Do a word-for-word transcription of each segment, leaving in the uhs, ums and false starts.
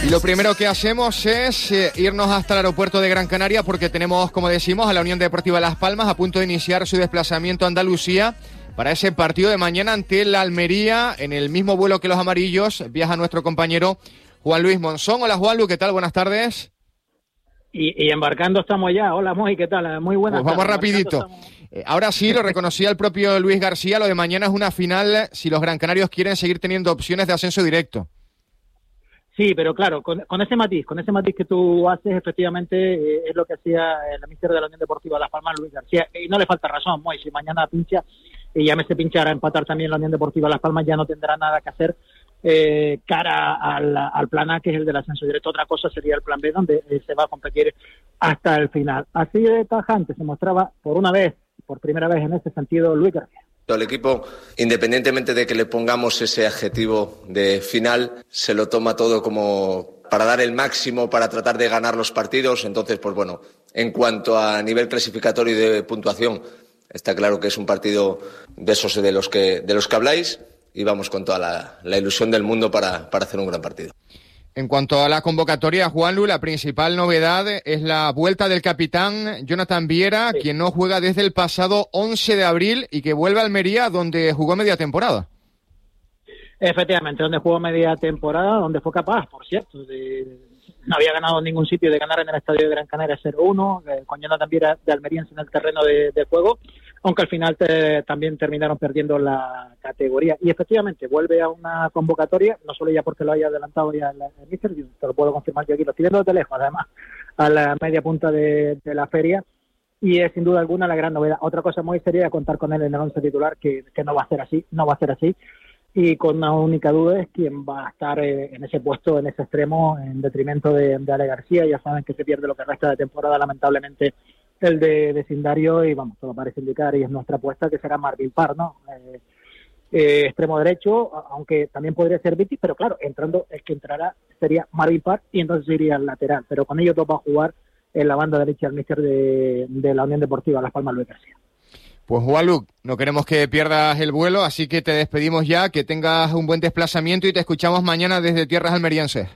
Y lo primero que hacemos es eh, irnos hasta el aeropuerto de Gran Canaria porque tenemos, como decimos, a la Unión Deportiva Las Palmas a punto de iniciar su desplazamiento a Andalucía para ese partido de mañana ante la Almería. En el mismo vuelo que los amarillos viaja nuestro compañero Juan Luis Monzón. Hola Juanlu, ¿qué tal? Buenas tardes. Y, y embarcando estamos ya. Hola Moy, ¿qué tal? Muy buenas pues vamos tardes. rapidito. Estamos... Eh, ahora sí, lo reconocía el propio Luis García, lo de mañana es una final si los gran canarios quieren seguir teniendo opciones de ascenso directo. Sí, pero claro, con, con ese matiz, con ese matiz que tú haces, efectivamente, eh, es lo que hacía el míster de la Unión Deportiva Las Palmas, Luis García, y no le falta razón, Moy, si mañana pincha, y ya me se pinchara a empatar también la Unión Deportiva Las Palmas, ya no tendrá nada que hacer eh, cara al, al plan A, que es el del ascenso directo. Otra cosa sería el plan B, donde eh, se va a competir hasta el final. Así de tajante se mostraba por una vez, por primera vez en ese sentido, Luis García. El equipo, independientemente de que le pongamos ese adjetivo de final, se lo toma todo como para dar el máximo, para tratar de ganar los partidos. Entonces, pues bueno, en cuanto a nivel clasificatorio y de puntuación, está claro que es un partido de esos de los que, de los que habláis y vamos con toda la, la ilusión del mundo para, para hacer un gran partido. En cuanto a la convocatoria, Juanlu, la principal novedad es la vuelta del capitán Jonathan Viera, sí. quien no juega desde el pasado once de abril y que vuelve a Almería, donde jugó media temporada. Efectivamente, donde jugó media temporada, donde fue capaz, por cierto, de... no había ganado en ningún sitio de ganar en el estadio de Gran Canaria cero uno, eh, con Jonathan Viera de Almeriense en el terreno de, de juego, aunque al final te, también terminaron perdiendo la categoría. Y efectivamente, vuelve a una convocatoria, no solo ya porque lo haya adelantado ya el, el míster, te lo puedo confirmar yo aquí, lo estoy viendo de lejos, además, a la media punta de, de la feria, y es sin duda alguna la gran novedad. Otra cosa muy sería contar con él en el once titular, que, que no va a ser así, no va a ser así, y con una única duda es quién va a estar eh, en ese puesto, en ese extremo, en detrimento de, de Ale García. Ya saben que se pierde lo que resta de temporada, lamentablemente, el de vecindario, y vamos, todo parece indicar, y es nuestra apuesta, que será Marvin Parr, ¿no? Eh, eh, extremo derecho, aunque también podría ser Vitis, pero claro, entrando, el que entrará sería Marvin Parr, y entonces iría al lateral, pero con ellos dos va a jugar en la banda derecha el míster de, de la Unión Deportiva Las Palmas, Luis García. Pues Juanlu, no queremos que pierdas el vuelo, así que te despedimos ya, que tengas un buen desplazamiento y te escuchamos mañana desde tierras almerienses.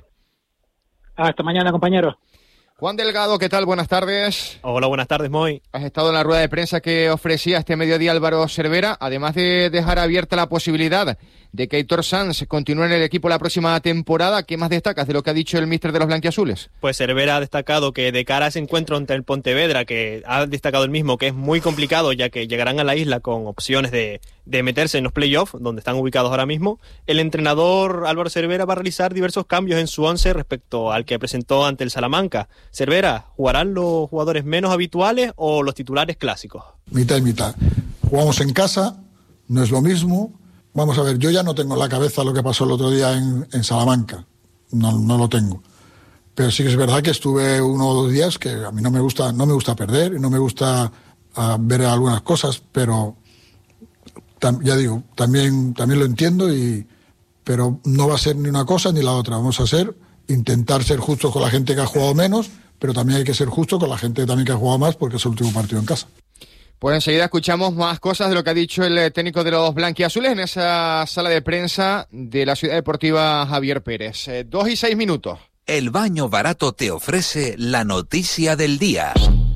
Hasta mañana, compañeros. Juan Delgado, ¿qué tal? Buenas tardes. Hola, buenas tardes, Moy. Has estado en la rueda de prensa que ofrecía este mediodía Álvaro Cervera, además de dejar abierta la posibilidad de que Aitor Sanz continúe en el equipo la próxima temporada. ¿Qué más destacas de lo que ha dicho el míster de los blanquiazules? Pues Cervera ha destacado que de cara a ese encuentro ante el Pontevedra, que ha destacado el mismo, que es muy complicado ya que llegarán a la isla con opciones de, de meterse en los playoffs, donde están ubicados ahora mismo, el entrenador Álvaro Cervera va a realizar diversos cambios en su once respecto al que presentó ante el Salamanca. Cervera, ¿jugarán los jugadores menos habituales o los titulares clásicos? Mitad y mitad. Jugamos en casa, no es lo mismo. Vamos a ver, yo ya no tengo en la cabeza lo que pasó el otro día en, en Salamanca, no, no lo tengo. Pero sí que es verdad que estuve uno o dos días que a mí no me gusta, no me gusta perder, no me gusta uh, ver algunas cosas, pero tam, ya digo, también, también lo entiendo, y, pero no va a ser ni una cosa ni la otra. Vamos a ser, intentar ser justos con la gente que ha jugado menos, pero también hay que ser justo con la gente también que ha jugado más, porque es el último partido en casa. Pues enseguida escuchamos más cosas de lo que ha dicho el técnico de los blanquiazules en esa sala de prensa de la Ciudad Deportiva Javier Pérez. Eh, dos y seis minutos. El Baño Barato te ofrece la noticia del día.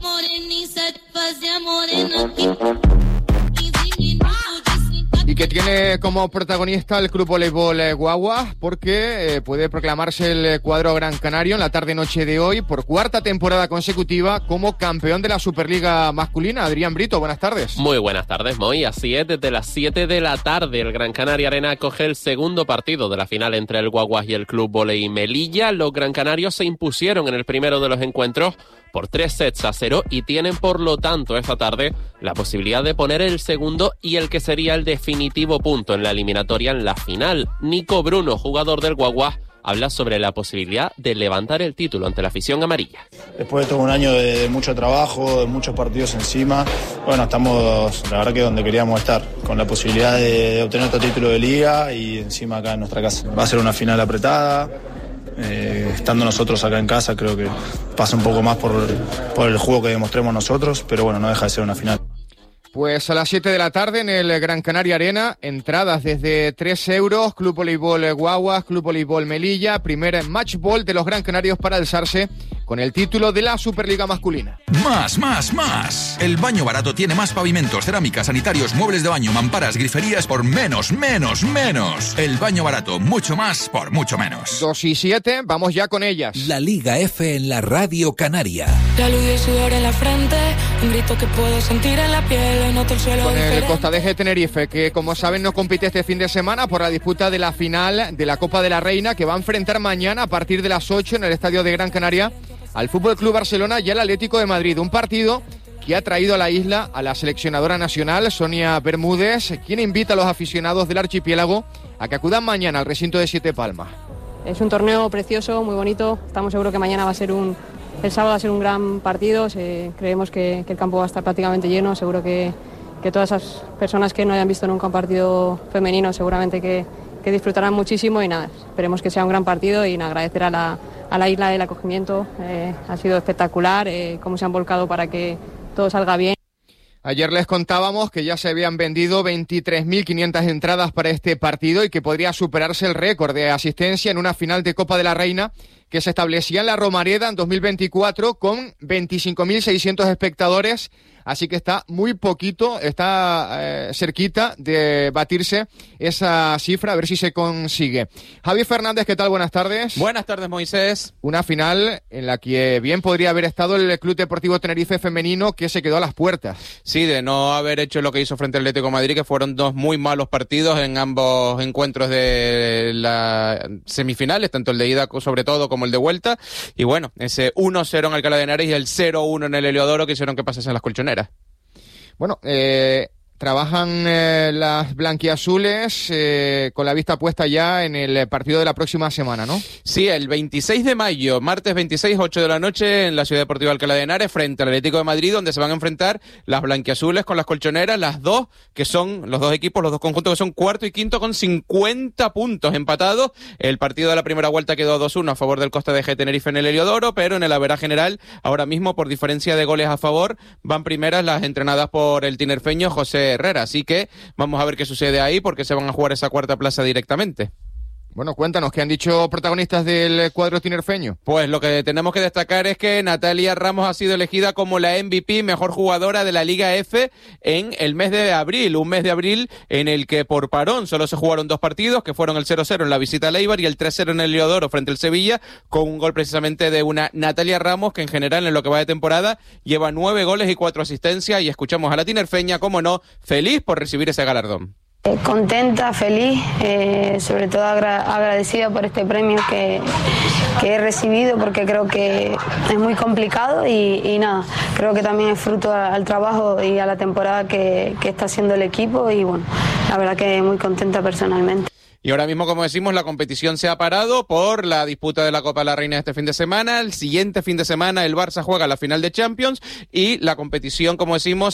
Y que tiene como protagonista el Club Voleibol eh, Guaguas, porque eh, puede proclamarse el cuadro gran canario en la tarde-noche de hoy por cuarta temporada consecutiva como campeón de la Superliga masculina. Adrián Brito, buenas tardes. Muy buenas tardes, Moy. Así es, desde las siete de la tarde el Gran Canaria Arena acoge el segundo partido de la final entre el Guaguas y el Club Voley Melilla. Los gran canarios se impusieron en el primero de los encuentros por tres sets a cero y tienen por lo tanto esta tarde la posibilidad de poner el segundo y el que sería el definitivo punto en la eliminatoria en la final. Nico Bruno, jugador del Guaguas, habla sobre la posibilidad de levantar el título ante la afición amarilla. Después de todo un año de, de mucho trabajo, de muchos partidos encima, bueno, estamos la verdad que donde queríamos estar, con la posibilidad de, de obtener otro título de liga y encima acá en nuestra casa. Va a ser una final apretada. Eh, estando nosotros acá en casa creo que pasa un poco más por, por el juego que demostremos nosotros, pero bueno, no deja de ser una final. Pues a las siete de la tarde en el Gran Canaria Arena, entradas desde tres euros, Club Voleibol Guaguas, Club Voleibol Melilla, primer match ball de los Gran Canarios para alzarse con el título de la Superliga masculina. Más, más, más. El Baño Barato tiene más pavimentos, cerámicas, sanitarios, muebles de baño, mamparas, griferías por menos, menos, menos. El Baño Barato, mucho más por mucho menos. dos y siete, vamos ya con ellas. La Liga F en la Radio Canaria. La luz y el sudor en la frente, un grito que puedo sentir en la piel. Noto el suelo con el diferente. Costa de G Tenerife, que como saben no compite este fin de semana por la disputa de la final de la Copa de la Reina, que va a enfrentar mañana a partir de las ocho en el Estadio de Gran Canaria al F C Barcelona y al Atlético de Madrid. Un partido que ha traído a la isla a la seleccionadora nacional, Sonia Bermúdez, quien invita a los aficionados del archipiélago a que acudan mañana al recinto de Siete Palmas. Es un torneo precioso, muy bonito. Estamos seguros que mañana va a ser un... El sábado va a ser un gran partido. Se, creemos que, que el campo va a estar prácticamente lleno. Seguro que, que todas esas personas que no hayan visto nunca un partido femenino seguramente que, que disfrutarán muchísimo. Y nada, esperemos que sea un gran partido y nada, agradecer a la, a la isla el acogimiento. Eh, ha sido espectacular, eh, cómo se han volcado para que todo salga bien. Ayer les contábamos que ya se habían vendido veintitrés mil quinientas entradas para este partido y que podría superarse el récord de asistencia en una final de Copa de la Reina que se establecía en la Romareda en dos mil veinticuatro con veinticinco mil seiscientos espectadores. Así que está muy poquito, está eh, cerquita de batirse esa cifra, a ver si se consigue. Javi Fernández, ¿qué tal? Buenas tardes. Buenas tardes, Moisés. Una final en la que bien podría haber estado el Club Deportivo Tenerife femenino, que se quedó a las puertas. Sí, de no haber hecho lo que hizo frente al Atlético de Madrid, que fueron dos muy malos partidos en ambos encuentros de las semifinales, tanto el de ida sobre todo como el de vuelta. Y bueno, ese uno cero en Alcalá de Henares y el cero uno en el Heliodoro que hicieron que pasasen las colchoneras. Bueno, eh, trabajan eh, las blanquiazules eh, con la vista puesta ya en el partido de la próxima semana, ¿no? Sí, el veintiséis de mayo, martes veintiséis, ocho de la noche, en la Ciudad Deportiva Alcalá de Henares, frente al Atlético de Madrid, donde se van a enfrentar las blanquiazules con las colchoneras, las dos, que son los dos equipos, los dos conjuntos que son cuarto y quinto con cincuenta puntos empatados. El partido de la primera vuelta quedó dos uno a favor del Costa de G Tenerife en el Heliodoro, pero en el averaje general, ahora mismo, por diferencia de goles a favor, van primeras las entrenadas por el tinerfeño José Herrera, así que vamos a ver qué sucede ahí porque se van a jugar esa cuarta plaza directamente. Bueno, cuéntanos, ¿qué han dicho protagonistas del cuadro tinerfeño? Pues lo que tenemos que destacar es que Natalia Ramos ha sido elegida como la M V P, mejor jugadora de la Liga F, en el mes de abril, un mes de abril en el que por parón solo se jugaron dos partidos, que fueron el cero cero en la visita al Eibar y el tres cero en el Heliodoro frente al Sevilla, con un gol precisamente de una Natalia Ramos, que en general en lo que va de temporada lleva nueve goles y cuatro asistencias, y escuchamos a la tinerfeña, como no, feliz por recibir ese galardón. Contenta, feliz, eh, sobre todo agra- agradecida por este premio que, que he recibido, porque creo que es muy complicado y, y nada, creo que también es fruto a, al trabajo y a la temporada que, que está haciendo el equipo, y bueno, la verdad que muy contenta personalmente. Y ahora mismo, como decimos, la competición se ha parado por la disputa de la Copa de la Reina este fin de semana. El siguiente fin de semana el Barça juega la final de Champions y la competición, como decimos,